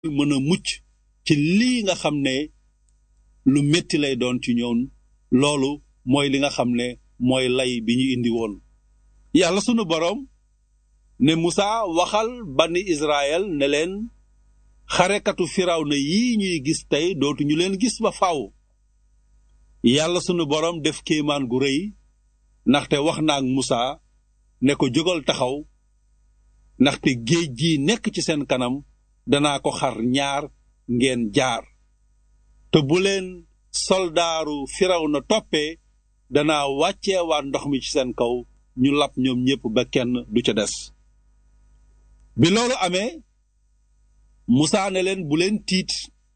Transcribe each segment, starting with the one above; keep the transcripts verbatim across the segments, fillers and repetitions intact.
mën a mucc ci lii nga xam ne lu metti lay doon ci ñoom loolu mooy li nga xam ne mooy lay bi ñu indi woon yàlla sunu boroom ne Musaa waxal bani Israël ne leen xarekatu Firawna yii ñuy gis tey dootu ñu leen gis ba faaw yàlla sunu boroom def kéemaan gu rëy ndaxte wax na ak Musaa ne ko jógal taxaw ndaxte géej gi nekk ci seen kanam danaa ko xar ñaar ngeen jaar te bu leen soldaaru Firawna toppee danaa wàcceewaat ndox mi ci seen kaw ñu lab ñoom ñépp ba kenn du ca des bi loolu amee Musaa ne leen bu leen tiit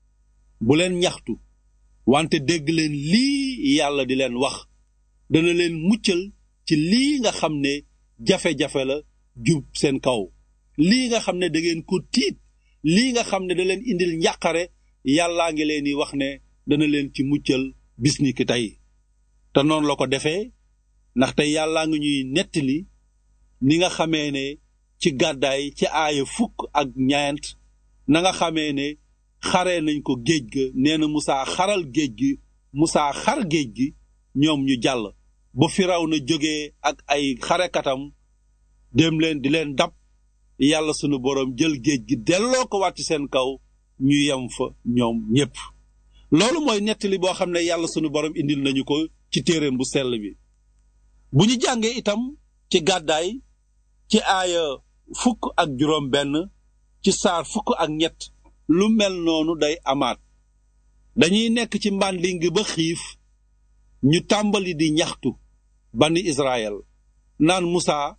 bu leen ñaxtu wante dégg leen lii yàlla di leen wax dana leen muccal ci lii nga xam ne jafe-jafe la jub seen kaw lii nga xam ne da ngeen ko tiit lii nga xam ne da leen indil njàqare yàllaa ngi leen di wax ne dana leen ci muccal bis ni ki tey te noonu la ko defee ndaxte yàllaa ngi ñuy nettali ni nga xamee ne ci gàddaay ci aaya fukk ak ñeent na nga xamee ne xaree nañ ko géej ga nee na Musaa xaral géej gi Musaa xar géej gi ñoom ñu jàll ba Firawna jógee ak ay xarekatam dem leen di leen dab yàlla sunu boroom jël géej gi delloo ko wàcc seen kaw ñu yem fa ñoom ñépp loolu mooy nettali boo xam ne yàlla sunu boroom indil nañu ko ci téereem bu sell bi bu ñu jàngee itam ci gàddaay ci aaya fukk ak juróom benn ci saar fukk ak ñett lu mel noonu day amaat dañuy nekk ci mbànding ba xiif ñu tàmbali di ñaxtu bani Israël naan Musaa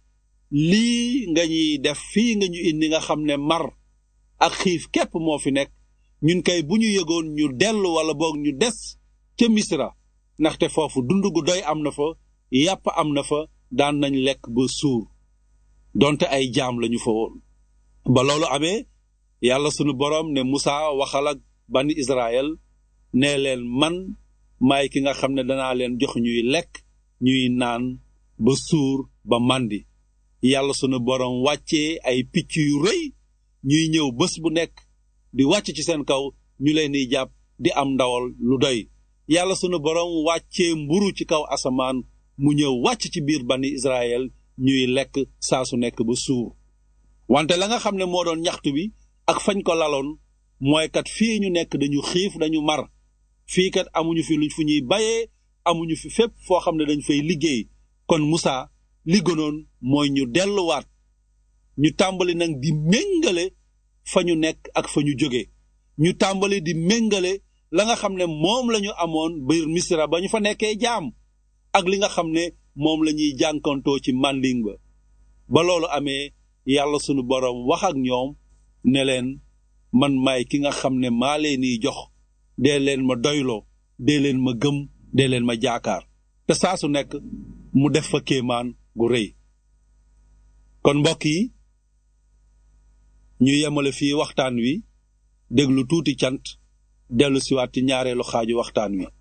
lii nga ñuy def fii nga ñu indi nga xam ne mar ak xiif képp moo fi nekk ñun kay bu ñu yëgoon ñu dellu wala boog ñu des ca Misra ndaxte foofu dund gu doy am na fa yàpp am na fa daan nañ lekk ba suur donte ay jaam lañu fa woon ba loolu amee yàlla sunu boroom ne Musaa waxal ak bani Israël nee leen man maay ki nga xam ne danaa leen jox ñuy lekk ñuy naan ba suur ba màndi yàlla sunu boroom wàccee ay picc yu rëy ñuy ñëw bés bu nekk di wàcc ci seen kaw ñu leen di jàpp di am ndawal lu doy yàlla sunu boroom wàccee mburu ci kaw asamaan mu ñëw wàcc ci biir bani Israël ñuy lekk saa su nekk ba suur wante la nga xam ne moo doon ñaxtu bi ak fañ ko laloon mooy kat fii ñu nekk dañu xiif dañu mar fii kat amuñu fi luñ fu ñuy bayee amuñu fi fépp foo xam ne dañ fay liggéey kon Musaa li gënoon mooy ñu delluwaat ñu tàmbali nag di méngale fa ñu nekk ak fa ñu jóge ñu tàmbali di méngale la nga xam ne moom lañu amoon biir Misra ba ñu fa nekkee jaam ak li nga xam ne moom la ñuy jànkantoo ci manding ba ba loolu amee yàlla sunu boroom wax ak ñoom ne leen man maay ki nga xam ne maa leen di jox dee leen ma doyloo dee leen ma gëm dee leen ma jaakaar te saa su nekk mu def fa kéemaan gu rëy kon mbokk yi ñu yemale fii waxtaan wi déglu tuuti cant dellu siwaat ci ñaareelu xaaju waxtaan wi